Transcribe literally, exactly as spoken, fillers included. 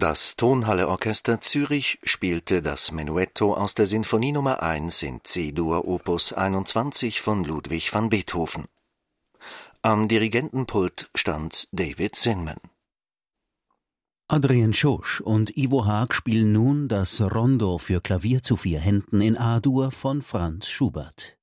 Das Tonhalle-Orchester Zürich spielte das Menuetto aus der Sinfonie Nummer eins in C-Dur Opus einundzwanzig von Ludwig van Beethoven. Am Dirigentenpult stand David Zinman. Adrien Schosch und Ivo Haag spielen nun das Rondo für Klavier zu vier Händen in A-Dur von Franz Schubert.